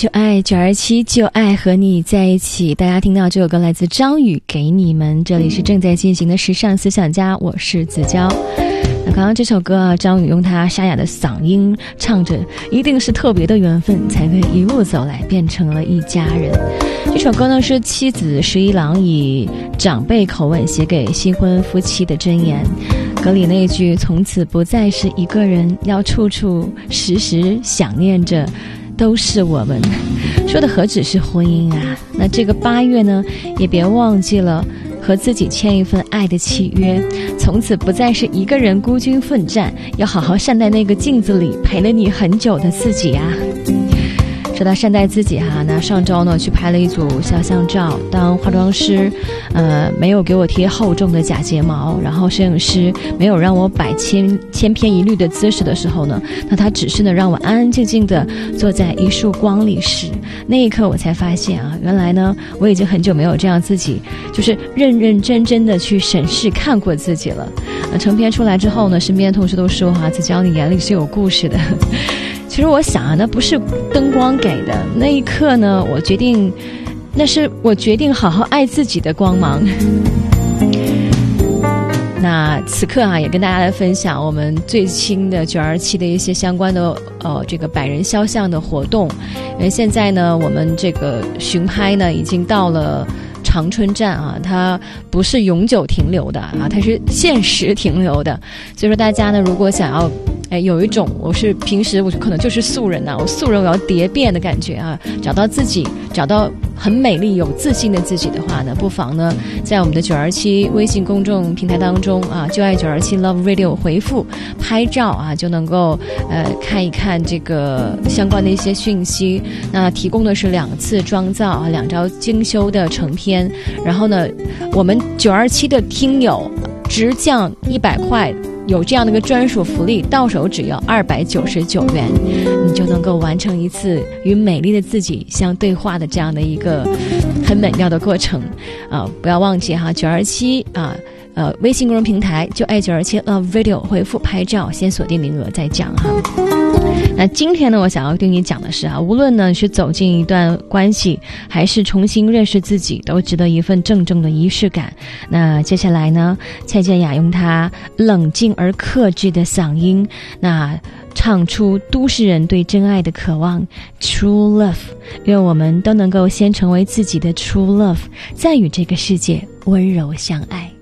就爱927，就爱和你在一起。大家听到这首歌来自张宇，给你们。这里是正在进行的时尚思想家，我是子娇。那刚刚这首歌啊，张宇用他沙哑的嗓音唱着，一定是特别的缘分，才会一路走来变成了一家人。这首歌呢是妻子十一郎以长辈口吻写给新婚夫妻的箴言。歌里那句从此不再是一个人，要处处时时想念着都是我们，说的何止是婚姻啊。那这个8月呢，也别忘记了和自己签一份爱的契约，从此不再是一个人孤军奋战，要好好善待那个镜子里陪了你很久的自己啊。说到善待自己哈，那上周呢去拍了一组肖像照，当化妆师没有给我贴厚重的假睫毛，然后摄影师没有让我摆千篇一律的姿势的时候呢，那他只是呢让我安安静静的坐在一束光里时，那一刻我才发现啊，原来呢我已经很久没有这样自己就是认认真真的去审视看过自己了。成片出来之后呢，身边的同事都说哈，子娇你眼里是有故事的。其实我想啊，那不是灯光给的，那一刻呢，那是我决定好好爱自己的光芒。那此刻啊，也跟大家来分享我们最新的927的一些相关的这个百人肖像的活动。因为现在呢，我们这个巡拍呢已经到了长春站啊，它不是永久停留的啊，它是限时停留的。所以说大家呢，如果想要有一种平时我可能就是素人啊，我素人我要蝶变的感觉啊，找到自己，找到很美丽有自信的自己的话呢，不妨呢在我们的927微信公众平台当中啊，就爱927 Love Radio 回复拍照啊，就能够看一看这个相关的一些讯息。那提供的是2次妆造啊，2招精修的成片。然后呢，我们927的听友直降100块。有这样的一个专属福利，到手只要299元，你就能够完成一次与美丽的自己相对话的这样的一个很美妙的过程啊！不要忘记哈，927啊，微信公众平台就爱927 Love Radio 回复拍照，先锁定名额再讲哈。那今天呢，我想要对你讲的是啊，无论呢是走进一段关系，还是重新认识自己，都值得一份郑重的仪式感。那接下来呢，蔡健雅用她冷静而克制的嗓音，那唱出都市人对真爱的渴望 True Love。 愿我们都能够先成为自己的 True Love， 再与这个世界温柔相爱。